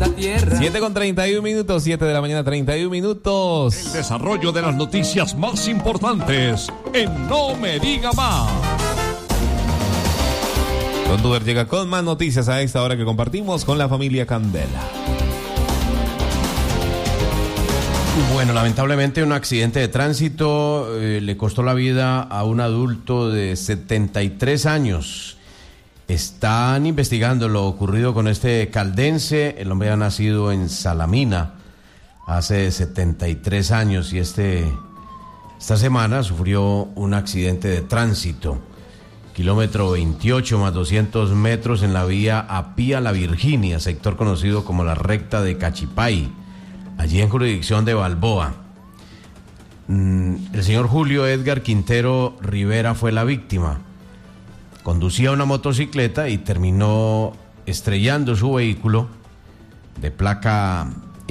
planeta Tierra. 7:31, 7 de la mañana, 31 minutos. El desarrollo de las noticias más importantes en No Me Diga Más. Don Duber llega con más noticias a esta hora que compartimos con la familia Candela. Bueno, lamentablemente un accidente de tránsito le costó la vida a un adulto de 73 años. Están investigando lo ocurrido con este caldense. El hombre ha nacido en Salamina hace 73 años y esta semana sufrió un accidente de tránsito. Kilómetro 28 más 200 metros en la vía Apía La Virginia, sector conocido como la recta de Cachipay, allí en jurisdicción de Balboa. El señor Julio Edgar Quintero Rivera fue la víctima. Conducía una motocicleta y terminó estrellando su vehículo de placa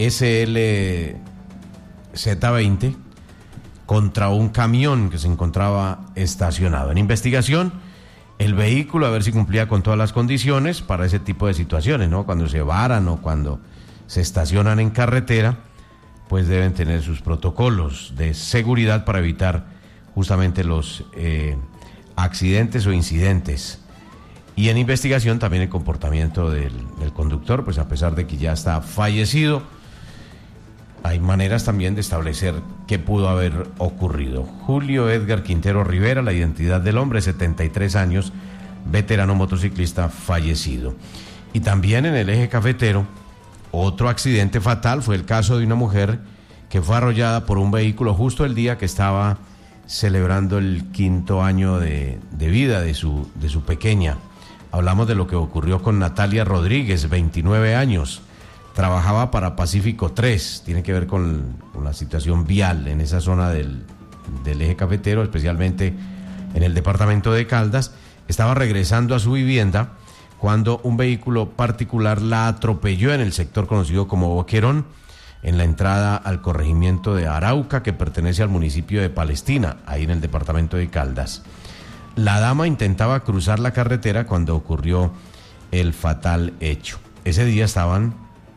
SLZ20 contra un camión que se encontraba estacionado. En investigación, el vehículo, a ver si cumplía con todas las condiciones para ese tipo de situaciones, ¿no? Cuando se varan o cuando se estacionan en carretera, pues deben tener sus protocolos de seguridad para evitar justamente los accidentes o incidentes. Y en investigación también el comportamiento del conductor, pues a pesar de que ya está fallecido, hay maneras también de establecer qué pudo haber ocurrido. Julio Edgar Quintero Rivera, la identidad del hombre, 73 años, veterano motociclista fallecido. Y también en el eje cafetero, otro accidente fatal fue el caso de una mujer que fue arrollada por un vehículo justo el día que estaba celebrando el 5º año de vida de su pequeña. Hablamos de lo que ocurrió con Natalia Rodríguez, 29 años. Trabajaba para Pacífico 3, tiene que ver con la situación vial en esa zona del eje cafetero, especialmente en el departamento de Caldas. Estaba regresando a su vivienda cuando un vehículo particular la atropelló en el sector conocido como Boquerón, en la entrada al corregimiento de Arauca, que pertenece al municipio de Palestina, ahí en el departamento de Caldas. La dama intentaba cruzar la carretera cuando ocurrió el fatal hecho. Ese día estaban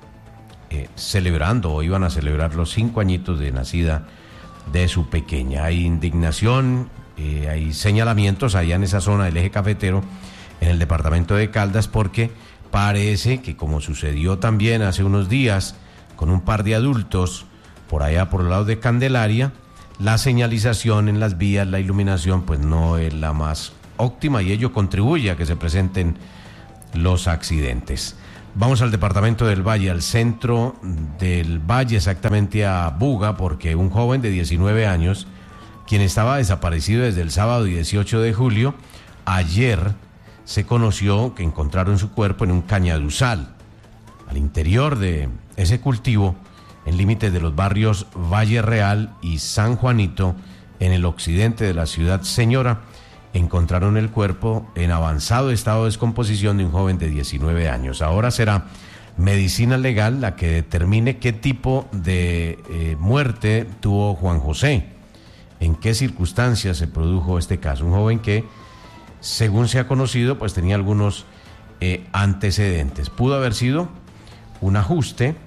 celebrando o iban a celebrar los 5 añitos de nacida de su pequeña. Hay indignación, hay señalamientos allá en esa zona del eje cafetero, en el departamento de Caldas, porque parece que, como sucedió también hace unos días con un par de adultos por allá por el lado de Candelaria, la señalización en las vías, la iluminación, pues no es la más óptima y ello contribuye a que se presenten los accidentes. Vamos al departamento del Valle, al centro del Valle, exactamente a Buga, porque un joven de 19 años, quien estaba desaparecido desde el sábado 18 de julio, ayer se conoció que encontraron su cuerpo en un cañaduzal, al interior de ese cultivo, en límites de los barrios Valle Real y San Juanito, en el occidente de la ciudad Señora. Encontraron el cuerpo en avanzado estado de descomposición de un joven de 19 años. Ahora será medicina legal la que determine qué tipo de muerte tuvo Juan José, en qué circunstancias se produjo este caso. Un joven que, según se ha conocido, pues tenía algunos antecedentes. Pudo haber sido un ajuste,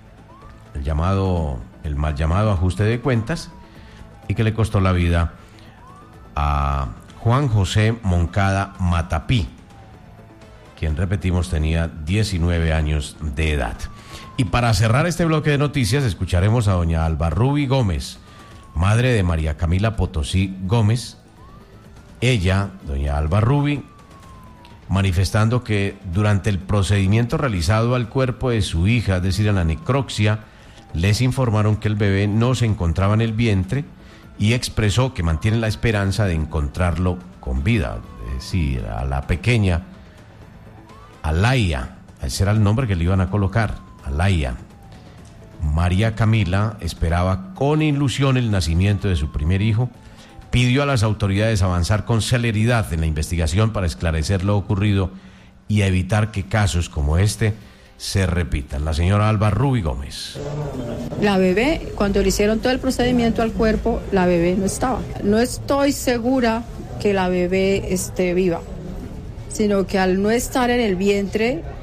el mal llamado ajuste de cuentas, y que le costó la vida a Juan José Moncada Matapí, quien, repetimos, tenía 19 años de edad. Y para cerrar este bloque de noticias, escucharemos a doña Alba Ruby Gómez, madre de María Camila Potosí Gómez. Ella, doña Alba Ruby, manifestando que durante el procedimiento realizado al cuerpo de su hija, es decir, a la necropsia, les informaron que el bebé no se encontraba en el vientre, y expresó que mantiene la esperanza de encontrarlo con vida. Es decir, a la pequeña Alaya, ese era el nombre que le iban a colocar, Alaya. María Camila esperaba con ilusión el nacimiento de su primer hijo. Pidió a las autoridades avanzar con celeridad en la investigación para esclarecer lo ocurrido y evitar que casos como este se repitan. La señora Alba Ruby Gómez. La bebé, cuando le hicieron todo el procedimiento al cuerpo, la bebé no estaba. No estoy segura que la bebé esté viva, sino que al no estar en el vientre,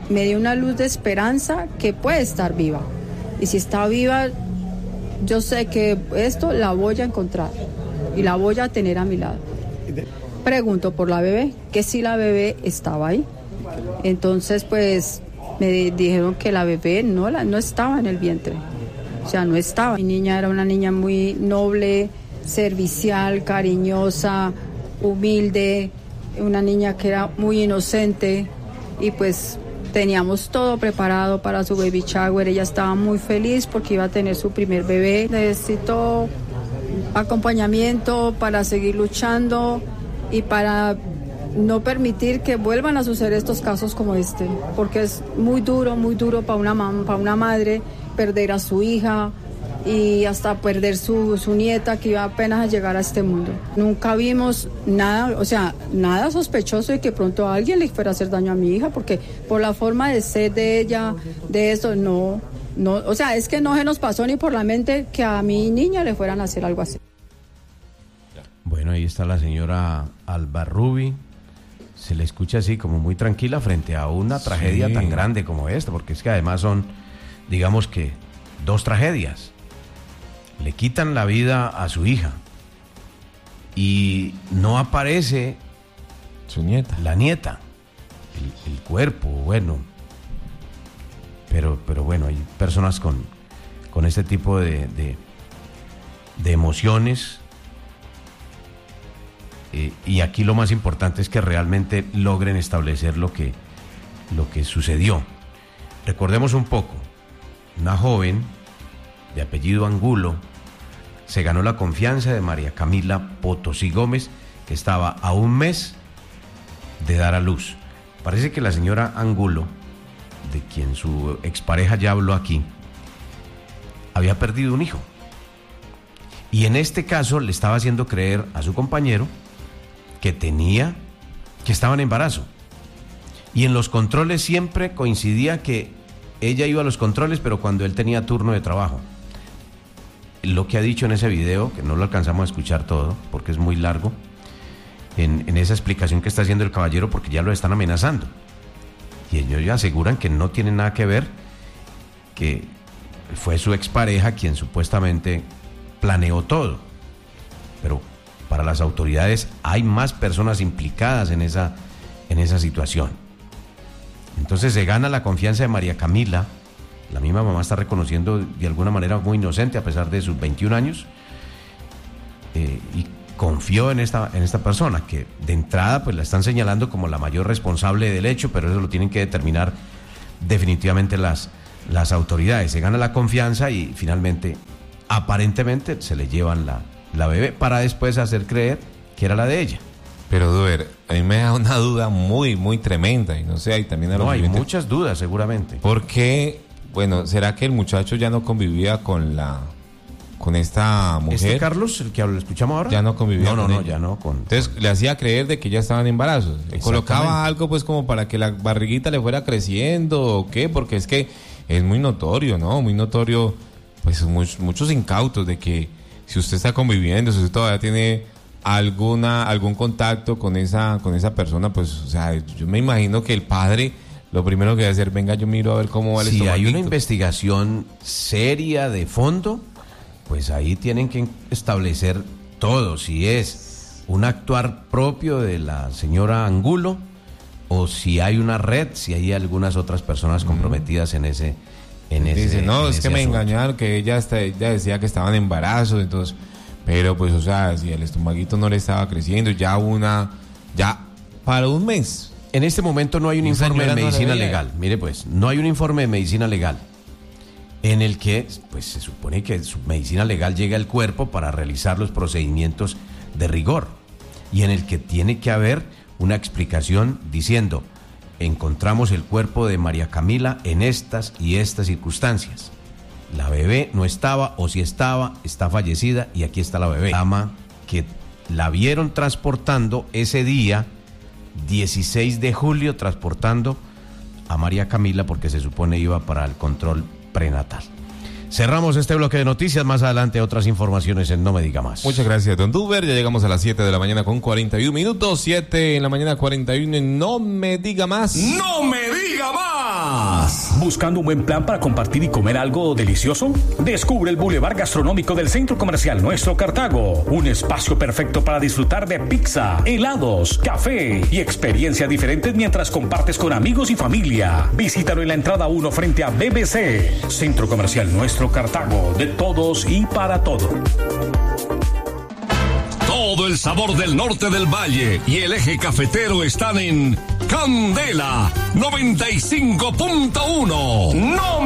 me dio una luz de esperanza que puede estar viva. Y si está viva, yo sé que esto la voy a encontrar y la voy a tener a mi lado. Pregunto por la bebé, que si la bebé estaba ahí. Entonces, pues, me dijeron que la bebé no estaba en el vientre. O sea, no estaba. Mi niña era una niña muy noble, servicial, cariñosa, humilde, una niña que era muy inocente y pues teníamos todo preparado para su baby shower. Ella estaba muy feliz porque iba a tener su primer bebé. Necesito acompañamiento para seguir luchando y para no permitir que vuelvan a suceder estos casos como este, porque es muy duro para una madre perder a su hija y hasta perder su nieta que iba apenas a llegar a este mundo. Nunca vimos nada, o sea, nada sospechoso de que pronto a alguien le fuera a hacer daño a mi hija, porque por la forma de ser de ella, de eso, no, o sea, es que no se nos pasó ni por la mente que a mi niña le fueran a hacer algo así. Bueno, ahí está la señora Albarrubi. Se le escucha así como muy tranquila frente a una tragedia tan grande como esta, porque es que además son, digamos que, 2 tragedias. Le quitan la vida a su hija y no aparece su nieta, la nieta, el cuerpo, bueno. Pero bueno, hay personas con este tipo de emociones. Y aquí lo más importante es que realmente logren establecer lo que sucedió. Recordemos un poco, una joven de apellido Angulo se ganó la confianza de María Camila Potosí Gómez, que estaba a un mes de dar a luz. Parece que la señora Angulo, de quien su expareja ya habló aquí, había perdido un hijo. Y en este caso le estaba haciendo creer a su compañero que estaba en embarazo. Y en los controles siempre coincidía que ella iba a los controles, pero cuando él tenía turno de trabajo. Lo que ha dicho en ese video, que no lo alcanzamos a escuchar todo, porque es muy largo, en esa explicación que está haciendo el caballero, porque ya lo están amenazando. Y ellos ya aseguran que no tienen nada que ver, que fue su expareja quien supuestamente planeó todo. Pero para las autoridades hay más personas implicadas en esa situación. Entonces se gana la confianza de María Camila. La misma mamá está reconociendo de alguna manera muy inocente a pesar de sus 21 años, y confió en esta persona, que de entrada pues la están señalando como la mayor responsable del hecho, pero eso lo tienen que determinar definitivamente las autoridades. Se gana la confianza y finalmente, aparentemente, se le llevan la bebé para después hacer creer que era la de ella. Pero, Duber, a mí me da una duda muy, muy tremenda, y no sé, hay también a los hay muchas dudas seguramente. ¿Por qué? Bueno, ¿será que el muchacho ya no convivía con esta mujer? Carlos, el que lo escuchamos ahora? Ya no convivía con ella. Ya no. Entonces le hacía creer de que ya estaban embarazos. Le colocaba algo pues como para que la barriguita le fuera creciendo o qué, porque es que es muy notorio, ¿no? Muy notorio, pues muchos incautos de que si usted está conviviendo, si usted todavía tiene algún contacto con esa persona, pues, o sea, yo me imagino que el padre lo primero que debe hacer, venga, yo miro a ver cómo va el estomaguito. Si hay una investigación seria de fondo, pues ahí tienen que establecer todo, si es un actuar propio de la señora Angulo o si hay una red, si hay algunas otras personas comprometidas en ese dice, no, en es ese que me asunto. engañaron, que ella decía que estaban en embarazo, entonces, pero pues, o sea, si el estomaguito no le estaba creciendo, ya para un mes. En este momento no hay un informe de medicina legal. Mire, pues, no hay un informe de medicina legal en el que, pues, se supone que su medicina legal llega al cuerpo para realizar los procedimientos de rigor y en el que tiene que haber una explicación diciendo: encontramos el cuerpo de María Camila en estas y estas circunstancias. La bebé no estaba, o si estaba, está fallecida y aquí está la bebé. La dama que la vieron transportando ese día 16 de julio, transportando a María Camila porque se supone iba para el control prenatal. Cerramos este bloque de noticias. Más adelante otras informaciones en No Me Diga Más. Muchas gracias, don Duber. Ya llegamos a las 7 de la mañana con 41 minutos. 7 en la mañana 41 en No Me Diga Más. ¡No me diga más! ¿Buscando un buen plan para compartir y comer algo delicioso? Descubre el Boulevard Gastronómico del Centro Comercial Nuestro Cartago. Un espacio perfecto para disfrutar de pizza, helados, café y experiencias diferentes mientras compartes con amigos y familia. Visítalo en la entrada 1 frente a BBC. Centro Comercial Nuestro Cartago. De todos y para todo. Todo el sabor del norte del valle y el eje cafetero están en Candela 95.1. ¡No!